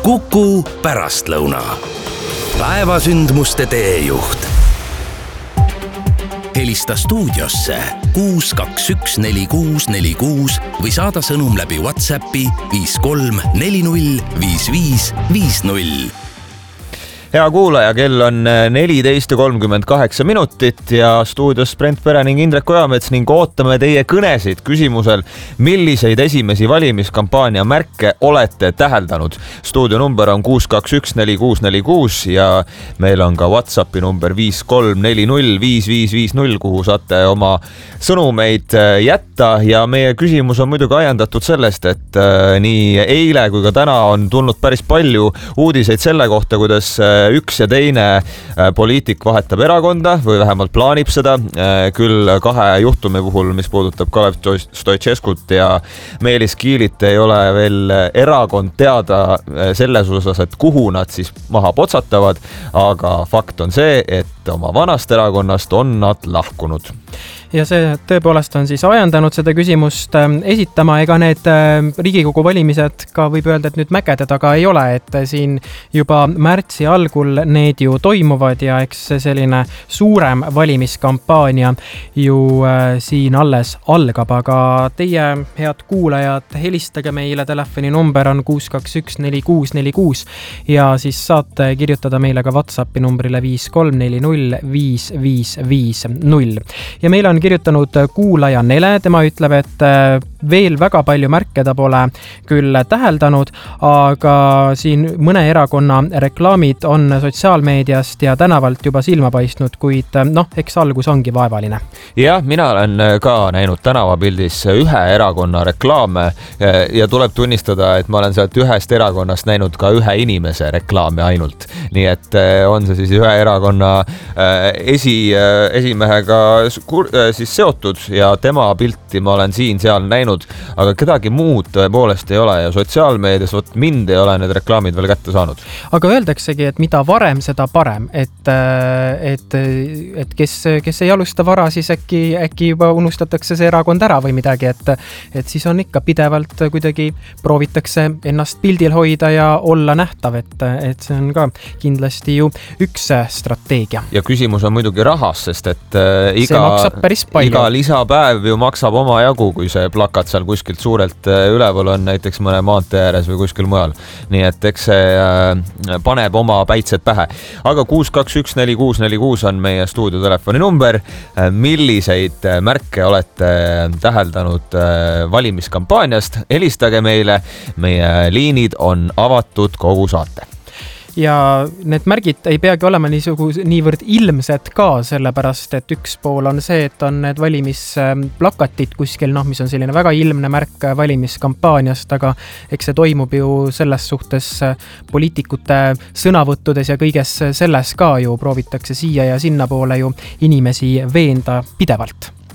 Kuku pärastlõuna. Päevasündmuste teejuht. Helista stuudiosse 6214646 või saada sõnum läbi WhatsAppi 53405550. Hea kuulaja, kell on 14:38 ja stuudios Brent Pere ning Indrek Ojamets ning ootame teie kõnesid küsimusel, milliseid esimesi valimiskampaania märke olete täheldanud. Stuudio number on 6214646 ja meil on ka WhatsAppi number 53405550, kuhu saate oma sõnumeid jätta ja meie küsimus on muidugi ajendatud sellest, et nii eile kui ka täna on tulnud päris palju uudiseid selle kohta, kuidas üks ja teine poliitik vahetab erakonda või vähemalt plaanib seda, küll kahe juhtumi puhul, mis puudutab Kalev Stoicescut ja Meelis Kiilit, ei ole veel erakond teada selles osas, et kuhu nad siis maha potsatavad, aga fakt on see, et oma vanast erakonnast on nad lahkunud. Ja see tõepoolest on siis ajendanud seda küsimust esitama, ega need Riigikogu valimised ka võib öelda, et nüüd mägede taga ei ole, et siin juba märtsi algul need ju toimuvad ja eks selline suurem valimiskampaania ju siin alles algab, aga teie, head kuulajad, helistage meile, telefoni number on 6214646 ja siis saate kirjutada meile ka WhatsAppi numbrile 53405550. Ja meil on kirjutanud kuulaja Nele, tema ütleb, et veel väga palju märke ta pole küll täheldanud, aga siin mõne erakonna reklaamid on sotsiaalmeediast ja tänavalt juba silma paistnud, kuid eks algus ongi vaevaline. Jah, mina olen ka näinud tänavapildis ühe erakonna reklaame ja tuleb tunnistada, et ma olen sealt ühest erakonnast näinud ka ühe inimese reklaame ainult. Nii et on see siis ühe erakonna esimehega siis seotud ja tema pilti ma olen seal näinud, aga kedagi muud tõepoolest ei ole ja sotsiaalmeedias mind ei ole need reklaamid veel kätte saanud. Aga öeldaksegi, et mida varem, seda parem, et kes ei alusta vara, siis äkki juba unustatakse see erakond ära või midagi, et siis on ikka pidevalt kuidagi proovitakse ennast pildil hoida ja olla nähtav, et see on ka kindlasti ju üks strateegia. Ja küsimus on muidugi rahas, sest et iga lisapäev ju maksab oma jagu, kui see plakat seal kuskilt suurelt üleval on, näiteks mõne maantee ääres või kuskil mujal. Nii et eks see paneb oma päitsed pähe. Aga 6214646 on meie stuudiotelefoni number. Milliseid märke olete täheldanud valimiskampaaniast? Helistage meile. Meie liinid on avatud kogu saate. Ja need märgid ei peagi olema niivõrd ilmsed ka, sellepärast, et üks pool on see, et on need valimisplakatid kuskil, mis on selline väga ilmne märk valimiskampaaniast, aga eks see toimub ju selles suhtes poliitikute sõnavõttudes ja kõiges selles ka ju proovitakse siia ja sinna poole ju inimesi veenda pidevalt.